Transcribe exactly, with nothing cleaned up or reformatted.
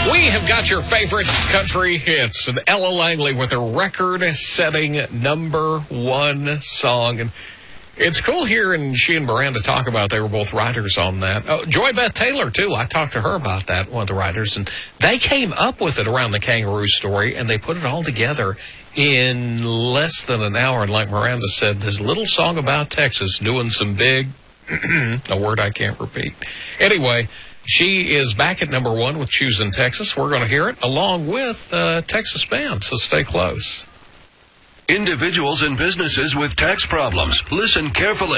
We have got your favorite country hits, and Ella Langley with a record-setting number one song. And it's cool hearing she and Miranda talk about they were both writers on that. Oh, Joy Beth Taylor, too. I talked to her about that, one of the writers, and they came up with it around the Kangaroo story, and they put it all together in less than an hour. And like Miranda said, this little song about Texas doing some big, a word I can't repeat. Anyway, she is back at number one with Choosing Texas. We're going to hear it along with uh, Texas Band, so stay close. Individuals and businesses with tax problems, listen carefully.